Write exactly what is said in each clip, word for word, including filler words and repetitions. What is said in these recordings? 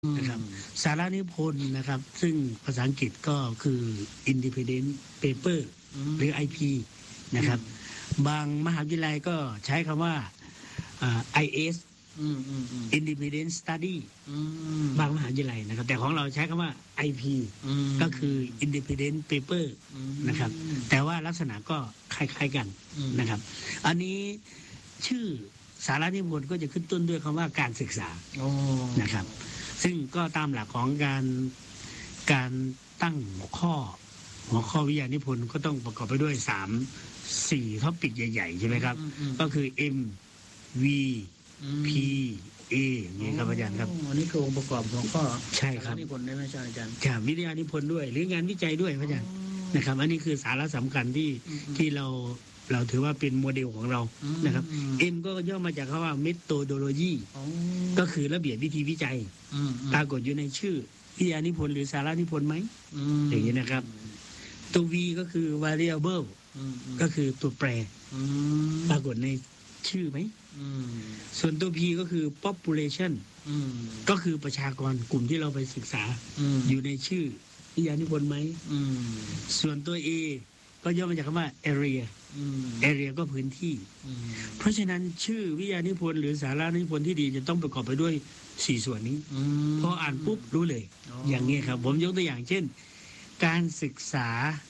นะครับสาระนิพนธ์นะครับซึ่งภาษาอังกฤษก็คือ Independent Paper หรือ ไอ พี นะครับบางมหาวิทยาลัยก็ใช้คำว่า ไอ เอส Independent Study บางมหาวิทยาลัยนะครับแต่ของเราใช้คำว่า ไอ พี ก็คือ Independent Paper นะครับแต่ว่าลักษณะก็คล้ายๆกันนะครับอันนี้ชื่อสาระนิพนธ์ก็จะขึ้นต้นด้วยคำว่าการศึกษานะครับซึ่งก็ตามหลักของการการตั้งหัวข้อหัวข้อวิทยานิพนธ์ก็ต้องประกอบไปด้วยสาม สี่ท็อปิกใหญ่ๆใช่ไหมครับก็คือ M V P A อย่างนี้ครับอาจารย์ครับอันนี้คือองค์ประกอบของข้อใช่ครับนิพนธ์ได้ไหมอาจารย์ครับวิทยานิพนธ์ด้วยหรืองานวิจัยด้วยอาจารย์นะครับอันนี้คือสาระสำคัญที่ที่เราเราถือว่าเป็นโมเดลของเรานะครับ M ก็ย่อมาจากคำว่า methodology ก็คือระเบียบวิธีวิจัยปรากฏอยู่ในชื่อวิทยานิพนธ์หรือสาระนิพนธ์ไหมอย่างนี้นะครับตัว V ก็คือ variable ก็คือตัวแปรปรากฏในชื่อไหมส่วนตัว P ก็คือ population ก็คือประชากรกลุ่มที่เราไปศึกษาอยู่ในชื่อวิทยานิพนธ์ไหมส่วนตัว A ก็ย่อมาจากคำว่า area area ก็พื้นที่เพราะฉะนั้นชื่อวิทยานิพนธ์หรือสาระนิพนธ์ที่ดีจะต้องประกอบไปด้วยสี่ส่วนนี้พออ่านปุ๊บรู้เลยอย่างนี้ครับผมยกตัวอย่างเช่นการศึกษา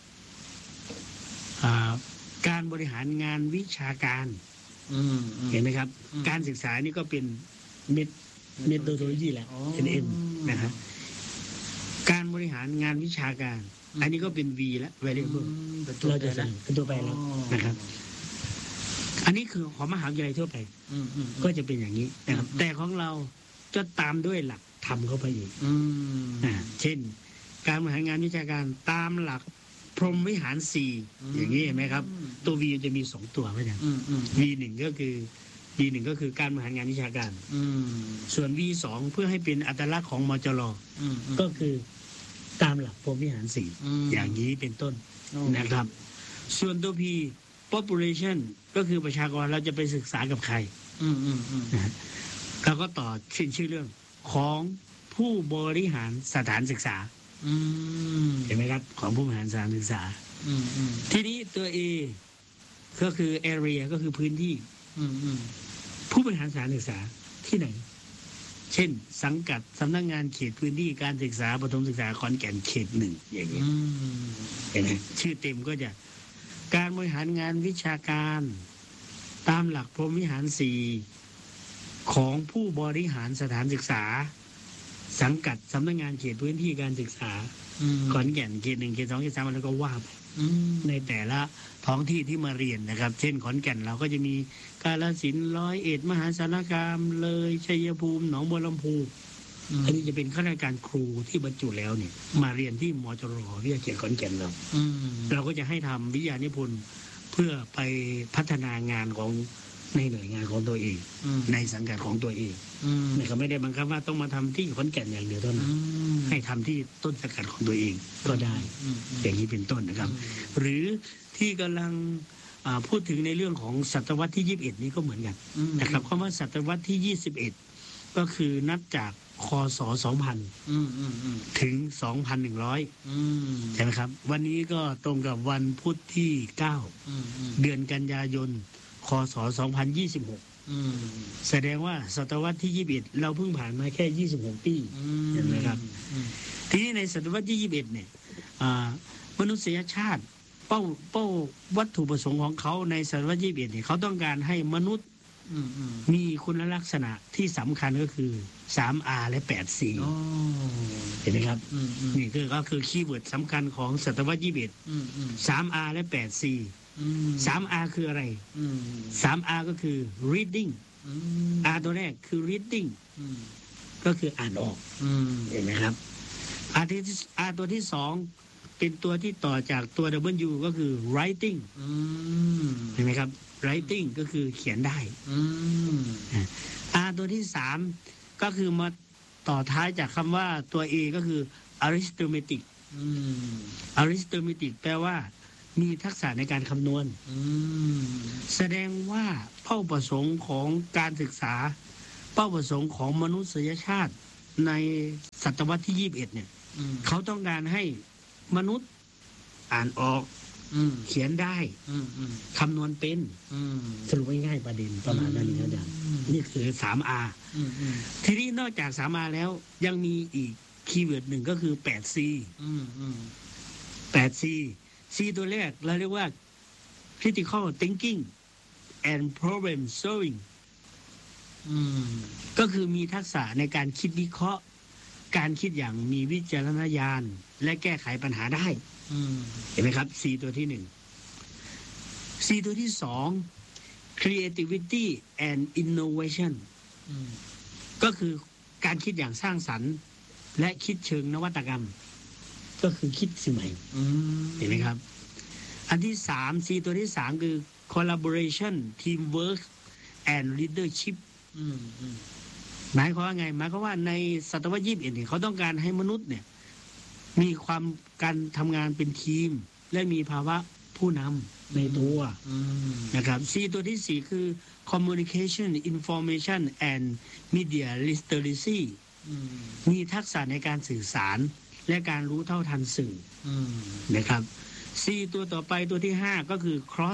การบริหารงานวิชาการเห็นไหมครับการศึกษานี่ก็เป็นเมทเมทโดโลยีแหละเป็น M นะครับการบริหารงานวิชาการอันนี้ก็เป็น V แล้ว variable เราจะสั่งเป็นตัวแปรแล้วนะครับอันนี้คือของมหาวิทยาลัยทั่วไปก็จะเป็นอย่างนี้นะครับแต่ของเราจะตามด้วยหลักธรรมเข้าไปอีกเช่นการบริหารงานวิชาการตามหลักพรหมวิหารสี่อย่างนี้เห็นไหมครับตัว V จะมีสองตัวเหมือนกัน V หนึ่งก็คือ V หนึ่งก็คือการบริหารงานวิชาการส่วน V สองเพื่อให้เป็นอัตลักษณ์ของมจรก็คือตามหลักพรหมวิหารสี่อย่างนี้เป็นต้นนะครับส่วนตัว P population ก็คือประชากรเราจะไปศึกษากับใครนะเราก็ต่อชื่อชื่อเรื่องของผู้บริหารสถานศึกษาเห็นไหมครับของผู้บริหารสถานศึกษาทีนี้ตัว A ก็คือ area ก็คือพื้นที่ผู้บริหารสถานศึกษาที่ไหนเช่นสังกัดสำนักงานเขตพื้นที่การศึกษาประถมศึกษาขอนแก่นเขตหนึ่งอย่างนี้เห็นไหมชื่อเต็มก็จะการบริหารงานวิชาการตามหลักพรหมวิหารสี่ของผู้บริหารสถานศึกษาสังกัดสำนักงานเขตพื้นที่การศึกษาขอนแก่นเขตหนึ่งเขตสองเขตสามแล้วก็ว่าไปในแต่ละท้องที่ที่มาเรียนนะครับเช่นขอนแก่นเราก็จะมีกาฬสินธุ์ร้อยเอ็ดมหาสารคามเลยชัยภูมิหนองบัวลำพูอันนี้จะเป็นข้าราชการครูที่บรรจุแล้วเนี่ยมาเรียนที่มจรวิทยาเขตขอนแก่นเราเราก็จะให้ทำวิทยานิพนธ์เพื่อไปพัฒนางานของในหน่วยงานของตัวเองในสังกัดของตัวเองนะครับไม่ได้บังคับว่าต้องมาทำที่ขอนแก่นอย่างเดียวเท่านั้นให้ทำที่ต้นสังกัดของตัวเองก็ได้อย่างนี้เป็นต้นนะครับหรือที่กำลังพูดถึงในเรื่องของศตวรรษที่ยี่สิบเอ็ดนี้ก็เหมือนกันนะครับคำว่าศตวรรษที่ยี่สิบเอ็ดก็คือนับจากคศสองพันถึงสองพันหนึ่งร้อยใช่ไหมครับวันนี้ก็ตรงกับวันพุธที่เก้าเดือนกันยายนคศสองพันยี่สิบหกแสดงว่าศตวรรษที่ยี่สิบเอ็ดเราเพิ่งผ่านมาแค่ยี่สิบหกปีเห็นไหมครับทีนี้ในศตวรรษที่ยี่สิบเอ็ดเนี่ยมนุษยชาติเป้าเป้าวัตถุประสงค์ของเขาในศตวรรษที่ยี่สิบเอ็ดเนี่ยเขาต้องการให้มนุษย์มีคุณลักษณะที่สำคัญก็คือ สาม อาร์ และ แปด ซี เห็นไหมครับนี่คือก็คือคีย์เวิร์ดสำคัญของศตวรรษที่ยี่สิบเอ็ด สาม อาร์ และ แปด ซี สาม อาร์ คืออะไร สาม อาร์ ก็คือ reading R ตัวแรกคือ reading ก็คืออ่านออกเห็นไหมครับ R ที่ R ตัวที่สองเป็นตัวที่ต่อจากตัว W ก็คือ writing เห็นไหมครับ writing ก็คือเขียนได้ R ตัวที่สามก็คือมาต่อท้ายจากคำว่าตัว A ก็คือ arithmetic arithmetic แปลว่ามีทักษะในการคำนวณแสดงว่าเป้าประสงค์ของการศึกษาเป้าประสงค์ของมนุษยชาติในศตวรรษที่ยี่สิบเอ็ดเนี่ยเขาต้องการให้มนุษย์อ่านออกเขียนได้คำนวณเป็นสรุปง่ายๆประเด็นประมาณนั้นครับอาจารย์นี่คือ สาม อาร์ ทีนี้นอกจาก สาม อาร์ แล้วยังมีอีกคีย์เวิร์ดหนึ่งก็คือ แปด ซี แปด ซี C ตัวแรกเราเรียกว่า critical thinking and problem solving ก็คือมีทักษะในการคิดวิเคราะห์การคิดอย่างมีวิจารณญาณและแก้ไขปัญหาได้เห็นไหมครับ C ตัวที่หนึ่ง C ตัวที่สอง creativity and innovation ก็คือการคิดอย่างสร้างสรรค์และคิดเชิงนวัตกรรมก็คือคิดสิ่งใหม่เห็นไหมครับอันที่สาม C ตัวที่สามคือ collaboration teamwork and leadership หมายความว่าไงหมายความว่าในศตวรรษยี่สิบเอ็ดเนี่ยเขาต้องการให้มนุษย์เนี่ยมีความการทำงานเป็นทีมและมีภาวะผู้นำในตัวนะครับ C ตัวที่สี่คือ communication information and media literacy มีทักษะในการสื่อสารและการรู้เท่าทันสื่อนะครับ C ตัวต่อไปตัวที่ห้าก็คือ cross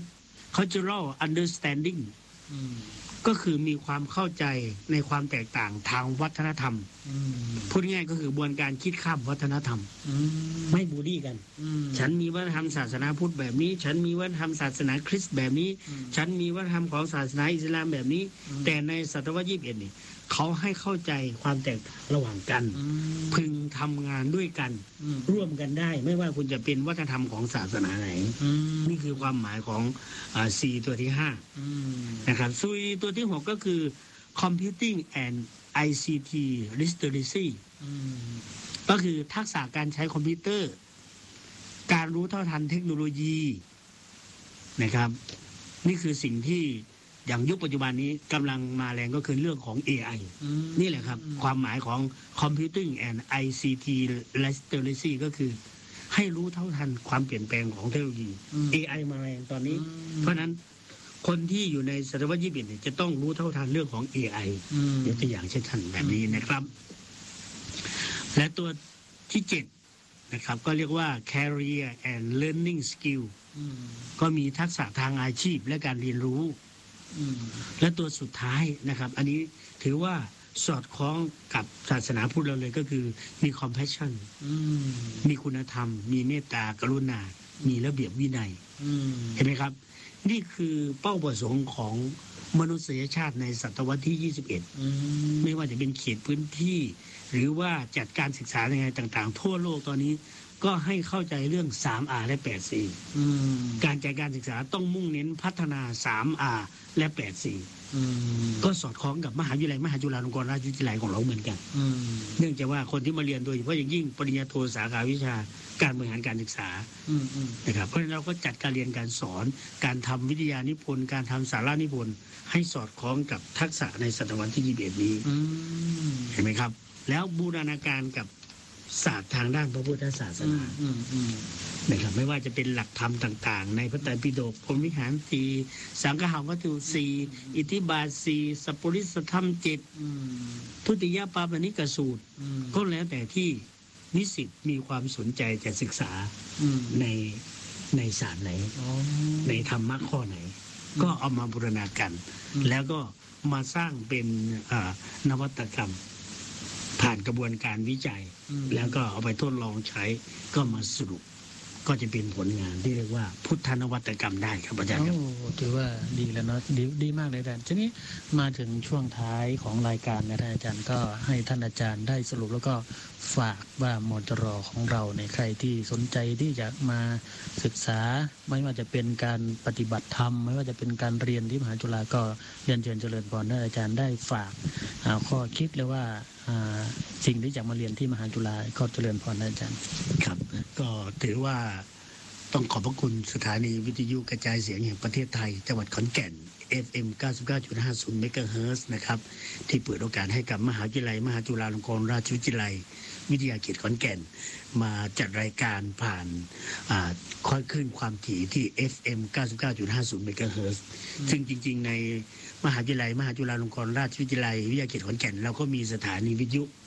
cultural understanding ก็คือมีความเข้าใจในความแตกต่างทางวัฒนธรรมพูดง่ายก็คือกระบวนการคิดข้ามวัฒนธรรมไม่บูลลี่กันฉันมีวัฒนธรรมศาสนาพุทธแบบนี้ฉันมีวัฒนธรรมศาสนาคริสต์แบบนี้ฉันมีวัฒนธรรมของศาสนาอิสลามแบบนี้แต่ในศตวรรษยี่สิบเอ็ดนี่เขาให้เข้าใจความแตกต่างระหว่างกันพึงทำงานด้วยกันร่วมกันได้ไม่ว่าคุณจะเป็นวัฒนธรรมของศาสนาไหนนี่คือความหมายของ C ตัวที่ห้านะครับ C ตัวที่หกก็คือ computing and ไอ ซี ที literacy ก็คือทักษะการใช้คอมพิวเตอร์การรู้เท่าทันเทคโนโลยีนะครับนี่คือสิ่งที่อย่างยุคปัจจุบันนี้กำลังมาแรงก็คือเรื่องของ เอ ไอ นี่แหละครับความหมายของ computing and ไอ ซี ที literacy ก็คือให้รู้เท่าทันความเปลี่ยนแปลงของเทคโนโลยี เอ ไอ มาแรงตอนนี้เพราะนั้นคนที่อยู่ในศตวรรษยี่สิบเอ็ดเนี่ยจะต้องรู้เท่าทันเรื่องของ เอ ไอ ยกตัวอย่างเช่นท่านแบบนี้นะครับและตัวที่เจ็ดนะครับก็เรียกว่า career and learning skill ก็มีทักษะทางอาชีพและการเรียนรู้และตัวสุดท้ายนะครับอันนี้ถือว่าสอดคล้องกับศาสนาพุทธเราเลยก็คือมี compassion มีคุณธรรมมีเมตตากรุณามีระเบียบวินัยเห็นไหมครับนี่คือเป้าประสงค์ของมนุษยชาติในศตวรรษที่ยี่สิบเอ็ดไม่ว่าจะเป็นเขตพื้นที่หรือว่าจัดการศึกษาในไงต่างๆทั่วโลกตอนนี้ก็ให้เข้าใจเรื่อง สาม อาร์ และ แปด ซี การจัดการศึกษาต้องมุ่งเน้นพัฒนา สาม อาร์ และ แปด ซี ก็สอดคล้องกับมหาวิทยาลัยมหาจุฬาลงกรณราชวิทยาลัยของเราเหมือนกันเนื่องจากว่าคนที่มาเรียนโดยเฉพาะอย่างยิ่งปริญญาโทสาขาวิชาการบริหารการศึกษานะครับเพราะฉะนั้นเราก็จัดการเรียนการสอนการทำวิทยานิพนธ์การทำสารานิพนธ์ให้สอดคล้องกับทักษะในศตวรรษที่ยี่สิบเอ็ดนี้เห็นไหมครับแล้วบูรณาการกับศาสตร์ทางด้านพระพุทธศาสนานะครับไม่ว่าจะเป็นหลักธรรมต่างๆในพระไตรปิฎกพรหมวิหารสี่สังฆาวัตถุสี่อิทธิบาทสี่สัพปริสธรรมเจ็ดทุติยปาปนิกสูตรก็แล้วแต่ที่นิสิตมีความสนใจจะศึกษาในในศาสตร์ไหนในธรรมะข้อไหนก็เอามาบูรณากันแล้วก็มาสร้างเป็นนวัตกรรมผ่านกระบวนการวิจัยแล้วก็เอาไปทดลองใช้ก็มาสรุปก็จะเป็นผลงานที่เรียกว่าพุทธนวัตกรรมได้ครับอาจารย์ครับถือว่าดีแล้วเนาะดีดีมากเลยอาจารย์ทีนี้มาถึงช่วงท้ายของรายการนะอาจารย์ก็ให้ท่านอาจารย์ได้สรุปแล้วก็ฝากว่ามจร.ของเราในใครที่สนใจที่จะมาศึกษาไม่ว่าจะเป็นการปฏิบัติธรรมไม่ว่าจะเป็นการเรียนที่มหาจุฬาก็เรียนเชิญเจริญพรท่านอาจารย์ได้ฝากข้อคิดเลยว่าสิ่งที่จะมาเรียนที่มหาจุฬาก็เจริญพรอาจารย์ครับก็ถือว่าต้องขอบพระคุณสถานีวิทยุกระจายเสียงแห่งประเทศไทยจังหวัดขอนแก่น เอฟ เอ็ม เก้าสิบเก้าจุดห้าศูนย์ เมกะเฮิรตซ์นะครับที่เปิดโอกาสให้กับมหาวิทยาลัยมหาจุฬาลงกรณราชวิทยาลัยวิทยาเขตขอนแก่นมาจัดรายการผ่านค่อยขึ้นความถี่ที่ เอฟ เอ็ม เก้าสิบเก้าจุดห้าศูนย์ เมกะเฮิรตซ์ซึ่งจริงๆในมหาวิทยาลัยมหาจุฬาลงกรณราชวิทยาลัยวิทยาเขตขอนแก่นเราก็มีสถานีวิทยุ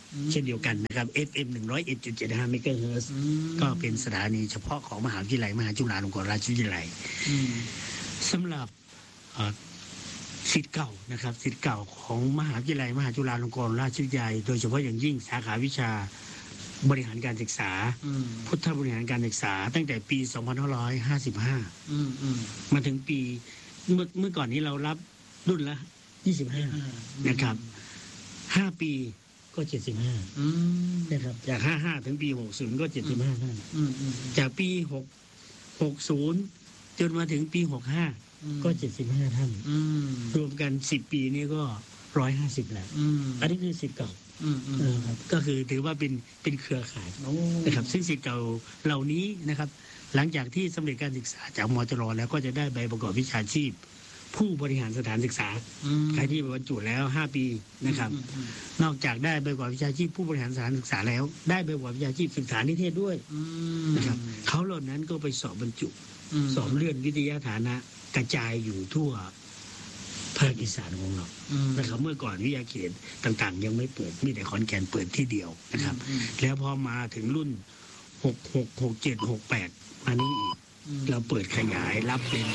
เช่นเดียวกันนะครับ เอฟ เอ็ม หนึ่งร้อยเอ็ดจุดเจ็ดห้า เมกะเฮิรตซ์ก็เป็นสถานีเฉพาะของมหาวิทยาลัยมหาจุฬาลงกรณราชวิทยาลัยสำหรับศิษย์เก่านะครับศิษย์เก่าของมหาวิทยาลัยมหาจุฬาลงกรณราชวิทยาลัยโดยเฉพาะอย่างยิ่งสาขาวิชาบริหารการศึกษาพุทธบริหารการศึกษาตั้งแต่ปีสองพันห้าร้อยห้าสิบห้ามาถึงปีเมื่อเมื่อก่อนนี้เรารับรุ่นละยี่สิบห้านะครับห้าปีก็เจ็ดสิบห้านะครับจากห้าห้าถึงปีหกสิบก็เจ็ดสิบห้าท่านจากปีหกหกศูนย์จนมาถึงปีหกห้าก็เจ็ดสิบห้าท่านรวมกันสิบปีนี้ก็ร้อยห้าสิบแล้วอันนี้คือสิทธิ์เก่านะครับก็คือถือว่าเป็นเป็นเครือข่ายนะครับซึ่งสิทธิ์เก่าเหล่านี้นะครับหลังจากที่สำเร็จการศึกษาจากมจรแล้วก็จะได้ใบประกอบวิชาชีพผู้บริหารสถานศึกษาใครที่บรรจุแล้วห้าปีนะครับนอกจากได้ใบประกอบวิชาชีพผู้บริหารสถานศึกษาแล้วได้ใบประกอบวิชาชีพศึกษานิเทศด้วยนะครับเขาเหล่านั้นก็ไปสอบบรรจุสอบเลื่อนวิทยาฐานะกระจายอยู่ทั่วภาคอีสานของเรานะครับเมื่อก่อนวิทยาเขตต่างๆยังไม่เปิดมีแต่ขอนแก่นเปิดที่เดียวนะครับแล้วพอมาถึงรุ่นหก หก หก เจ็ด หก แปดอันนี้อีกเราเปิดขยายรับเป็น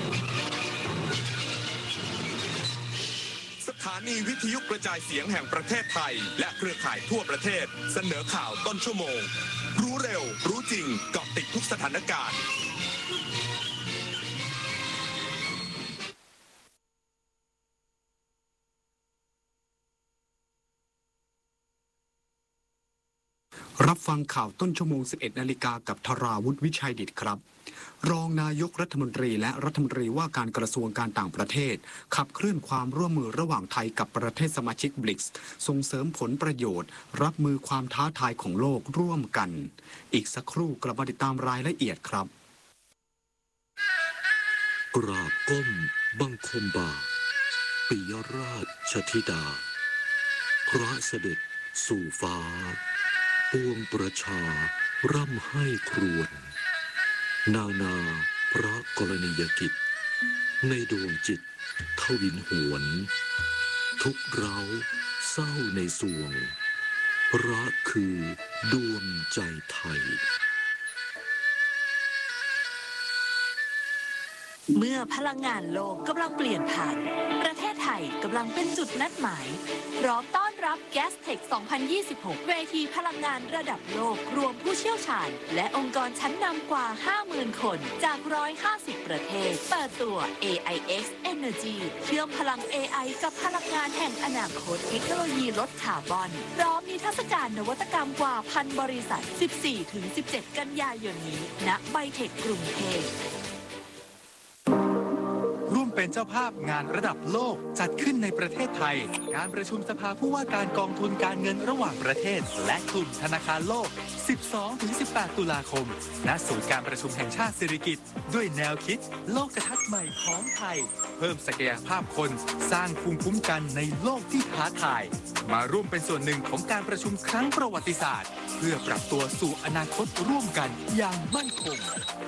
สถานีวิทยุกระจายเสียงแห่งประเทศไทยและเครือข่ายทั่วประเทศเสนอข่าวต้นชั่วโมงรู้เร็วรู้จริงเกาะติดทุกสถานการณ์รับฟังข่าวต้นชั่วโมง สิบเอ็ดนาฬิกากับธราวุฒิวิชัยดิษฐ์ครับรองนายกรัฐมนตรีและรัฐมนตรีว่าการกระทรวงการต่างประเทศขับเคลื่อนความร่วมมือระหว่างไทยกับประเทศสมาชิก บริกส์ ส่งเสริมผลประโยชน์รับมือความท้าทายของโลกร่วมกันอีกสักครู่กลับมาติดตามรายละเอียดครับกราบก้มบังคมบาทปิยราชธิดาพระเสด็จสู่ฟ้าปวงประชาร่ำให้ครวญนานาพระกรณียกิจในดวงจิตทวินหวนทุกเราเศร้าในสวงพระคือดวงใจไทยเมื่อพลังงานโลกกำลังเปลี่ยนผ่านประเทศไทยกำลังเป็นจุดนัดหมายพร้อมต้อนรับ แกสเทค สองพันยี่สิบหก เวทีพลังงานระดับโลกรวมผู้เชี่ยวชาญและองค์กรชั้นนำกว่า ห้าหมื่น คนจาก หนึ่งร้อยห้าสิบ ประเทศเปิดตัว เอ ไอ เอ็กซ์ Energy เชื่อมพลัง เอ ไอ กับพลังงานแห่งอนาคตเทคโนโลยีลดคาร์บอนพร้อมนิทรรศการนวัตกรรมกว่าพันบริษัท สิบสี่ถึงสิบเจ็ด กันยายนนี้ณไบเทคกรุงเทพร่วมเป็นเจ้าภาพงานระดับโลกจัดขึ้นในประเทศไทยการประชุมสภาผู้ว่าการกองทุนการเงินระหว่างประเทศและกลุ่มธนาคารโลก สิบสองถึงสิบแปด ตุลาคมณศูนย์การประชุมแห่งชาติสิริกิติ์ด้วยแนวคิดโลกทัศน์ใหม่ของไทยเพิ่มศักยภาพคนสร้างภูมิคุ้มกันในโลกที่ท้าทายมาร่วมเป็นส่วนหนึ่งของการประชุมครั้งประวัติศาสตร์เพื่อปรับตัวสู่อนาคตร่วมกันอย่างมั่นคง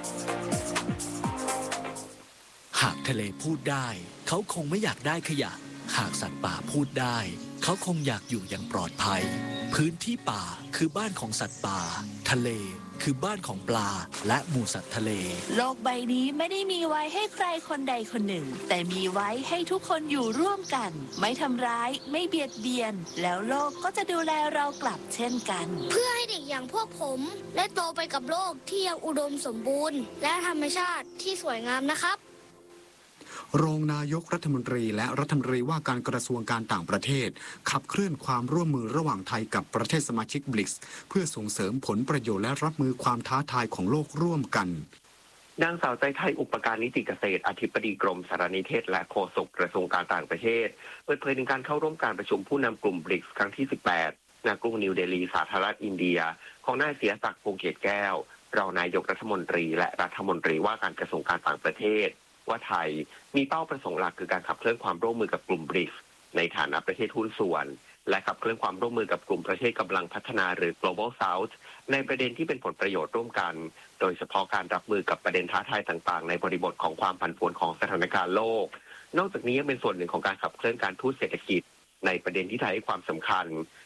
หากทะเลพูดได้เขาคงไม่อยากได้ขยะหากสัตว์ป่าพูดได้เขาคงอยากอยู่อย่างปลอดภัยพื้นที่ป่าคือบ้านของสัตว์ป่าทะเลคือบ้านของปลาและหมู่สัตว์ทะเลโลกใบนี้ไม่ได้มีไว้ให้ใครคนใดคนหนึ่งแต่มีไว้ให้ทุกคนอยู่ร่วมกันไม่ทำร้ายไม่เบียดเบียนแล้วโลกก็จะดูแลเรากลับเช่นกันเพื่อให้เด็กอย่างพวกผมได้โตไปกับโลกที่ยังอุดมสมบูรณ์และธรรมชาติที่สวยงามนะครับรองนายกรัฐมนตรีและรัฐมนตรีว่าการกระทรวงการต่างประเทศขับเคลื่อนความร่วมมือระหว่างไทยกับประเทศสมาชิก บริกส์ เพื่อส่งเสริมผลประโยชน์และรับมือความท้าทายของโลกร่วมกันนางสาวใจไทยอุปการนิติเกษตรอธิบดีกรมสารนิเทศและโฆษกกระทรวงการต่างประเทศเปิดเผยถึงการเข้าร่วมการประชุมผู้นำกลุ่ม บริกส์ ครั้งที่สิบแปดณกรุงนิวเดลีสาธารณรัฐอินเดียของนายเสียศักดิ์พงษ์เกตแก้วรองนายกรัฐมนตรีและรัฐมนตรีว่าการกระทรวงการต่างประเทศว่าไทยมีเป้าประสงค์หลักคือการขับเคลื่อนความร่วมมือกับกลุ่ม บริกส์ ในฐานะประเทศหุ้นส่วนและขับเคลื่อนความร่วมมือกับกลุ่มประเทศกำลังพัฒนาหรือ global south ในประเด็นที่เป็นผลประโยชน์ร่วมกันโดยเฉพาะการรับมือกับประเด็นท้าทายต่างๆในบริบทของความผันผวนของสถานการณ์โลกนอกจากนี้ยังเป็นส่วนหนึ่งของการขับเคลื่อนการทูตเศรษฐกิจในประเด็นที่ไทยให้ความสำคัญ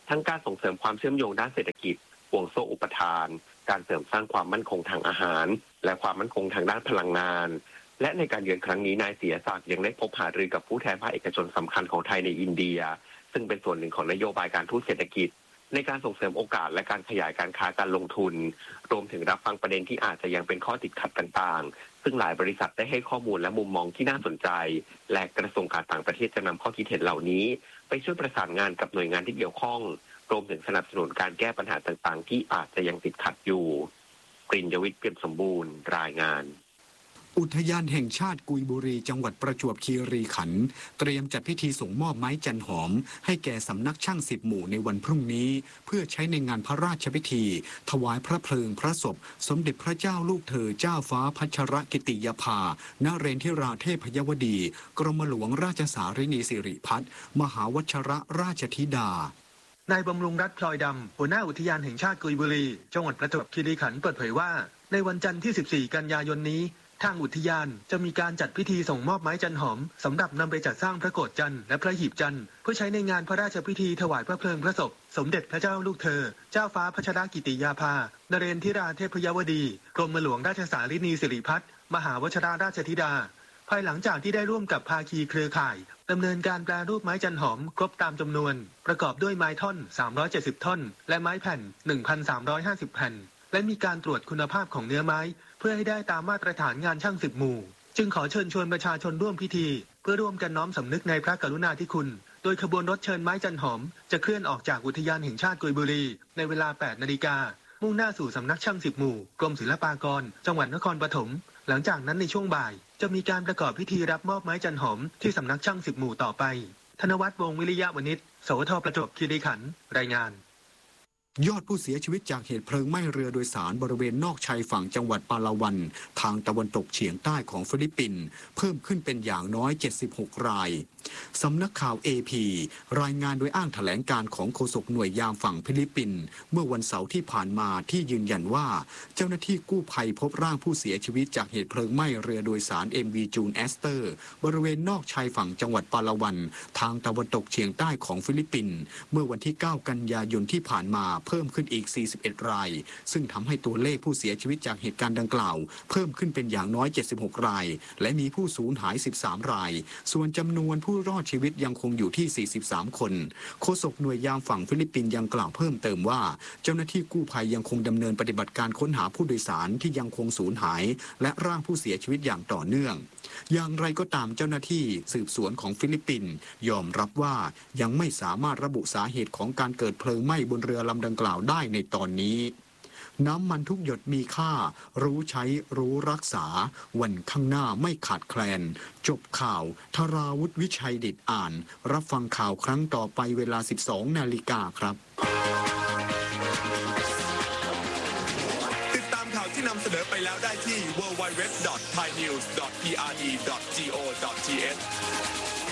ทั้งการส่งเสริมความเชื่อมโยงด้านเศรษฐกิจห่วงโซ่อุปทาน การเสริมสร้างความมั่นคงทางอาหารและความมั่นคงทางด้านพลังงานและในการเยือนครั้งนี้นายเสียศักดิ์ยังได้พบหารือกับผู้แทนภาคเอกชนสำคัญของไทยในอินเดียซึ่งเป็นส่วนหนึ่งของนโยบายการทูตเศรษฐกิจในการส่งเสริมโอกาสและการขยายการค้าการลงทุนรวมถึงรับฟังประเด็นที่อาจจะยังเป็นข้อติดขัดต่างๆซึ่งหลายบริษัทได้ให้ข้อมูลและมุมมองที่น่าสนใจและกระทรวงการต่างประเทศจะนำข้อคิดเห็นเหล่านี้ไปช่วยประสานงานกับหน่วยงานที่เกี่ยวข้องรวมถึงสนับสนุนการแก้ปัญหาต่างๆที่อาจจะยังติดขัดอยู่ปริญญวิทย์เปี่ยมสมบูรณ์รายงานอุทยานแห่งชาติกุยบุรีจังหวัดประจวบคีรีขันธ์เตรียมจัดพิธีส่งมอบไม้จันหอมให้แก่สำนักช่างสิบหมู่ในวันพรุ่งนี้เพื่อใช้ในงานพระราชพิธีถวายพระเพลิงพระศพสมเด็จพระเจ้าลูกเธอเจ้าฟ้าพัชรกิติยาภานเรนทิราเทพยวดีกรมหลวงราชสารินีสิริพัฒน์มหาวชรราชธิดานายบำรุงรัตน์พลอยดำหัวหน้าอุทยานแห่งชาติกุยบุรีจังหวัดประจวบคีรีขันธ์เปิดเผยว่าในวันจันทร์ที่สิบสี่กันยายนนี้ทางอุทยานจะมีการจัดพิธีส่งมอบไม้จันหอมสำหรับนำไปจัดสร้างพระโกฐจันทร์และพระหีบจันทร์เพื่อใช้ในงานพระราชพิธีถวายพระเพลิงพระศพสมเด็จพระเจ้าลูกเธอเจ้าฟ้าพัชรกิติยาภานเรนทิราเทพยวดีกรมหลวงราชสารินีสิริพัฒน์มหาวชรราชธิดาภายหลังจากที่ได้ร่วมกับภาคีเครือข่ายดำเนินการแปรรูปไม้จันหอมครบตามจำนวนประกอบด้วยไม้ท่อนสามร้อยเจ็ดสิบท่อนและไม้แผ่น หนึ่งพันสามร้อยห้าสิบ แผ่นและมีการตรวจคุณภาพของเนื้อไม้เพื่อให้ได้ตามมาตรฐานงานช่างสิบหมู่จึงขอเชิญชวนประชาชนร่วมพิธีเพื่อร่วมกันน้อมสำนึกในพระกรุณาธิคุณโดยขบวนรถเชิญไม้จันหอมจะเคลื่อนออกจากอุทยานแห่งชาติกุยบุรีในเวลา แปดนาฬิกามุ่งหน้าสู่สำนักช่างสิบหมู่กรมศิลปากรจังหวัดนครปฐมหลังจากนั้นในช่วงบ่ายจะมีการประกอบพิธีรับมอบไม้จันหอมที่สำนักช่างสิบหมู่ต่อไปธนวัฒน์วงศ์วิริยะวณิชสวทประจวบคีรีขันธ์รายงานยอดผู้เสียชีวิตจากเหตุเพลิงไหม้เรือโดยสารบริเวณนอกชายฝั่งจังหวัดปาลาวันทางตะวันตกเฉียงใต้ของฟิลิปปินส์เพิ่มขึ้นเป็นอย่างน้อยเจ็ดสิบหกรายสำนักข่าว เอ พี รายงานโดยอ้างแถลงการของโฆษกหน่วยยามฝั่งฟิลิปปินส์เมื่อวันเสาร์ที่ผ่านมาที่ยืนยันว่าเจ้าหน้าที่กู้ภัยพบร่างผู้เสียชีวิตจากเหตุเพลิงไหม้เรือโดยสาร เอ็ม วี จูนแอสเตอร์บริเวณนอกชายฝั่งจังหวัดปาลาวันทางตะวันตกเฉียงใต้ของฟิลิปปินส์เมื่อวันที่เก้ากันยายนที่ผ่านมาเพิ่มขึ้นอีกสี่สิบเอ็ดรายซึ่งทำให้ตัวเลขผู้เสียชีวิตจากเหตุการณ์ดังกล่าวเพิ่มขึ้นเป็นอย่างน้อยเจ็ดสิบหกรายและมีผู้สูญหายสิบสามรายส่วนจำนวนผู้รอดชีวิตยังคงอยู่ที่สี่สิบสามคนโฆษกหน่วยยามฝั่งฟิลิปปินส์ยังกล่าวเพิ่มเติมว่าเจ้าหน้าที่กู้ภัยยังคงดำเนินปฏิบัติการค้นหาผู้โดยสารที่ยังคงสูญหายและร่างผู้เสียชีวิตอย่างต่อเนื่องอย่างไรก็ตามเจ้าหน้าที่สืบสวนของฟิลิปปินส์ยอมรับว่ายังไม่สามารถระบุสาเหตุของการเกิดเพลิงไหม้บนเรือลำดังกล่าวได้ในตอนนี้น้ำมันทุกหยดมีค่ารู้ใช้รู้รักษาวันข้างหน้าไม่ขาดแคลนจบข่าวธราวุฒิวิชัยดิษฐ์อ่านรับฟังข่าวครั้งต่อไปเวลา สิบสองนาฬิกาครับติดตามข่าวที่นำเสนอไปแล้วได้ที่ ดับเบิลยู ดับเบิลยู ดับเบิลยู ดอท ไทยนิวส์ ดอท พี อาร์ ดี ดอท โก ดอท ที เอช